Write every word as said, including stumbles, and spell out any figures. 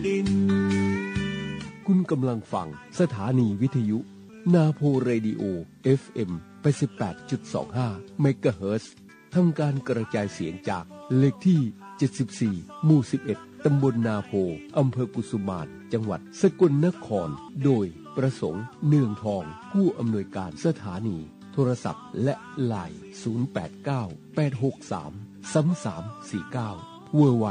คุณกำลังฟังสถานีวิทยุนาโพเรดิโอ เอฟ เอ็ม แปดสิบแปดจุดสองห้า เมกะเฮิรตซ์ ทำการกระจายเสียงจากเลขที่ เจ็ดสิบสี่ หมู่ สิบเอ็ด ตำบลนาโพ อำเภอกุสุมาน จังหวัดสกลนคร โดยประสงค์เนืองทอง ผู้อำนวยการสถานี โทรศัพท์และไลน์ ศูนย์ แปด เก้า แปด หก สาม สาม สาม สี่ เก้า ดับเบิลยู ดับเบิลยู ดับเบิลยู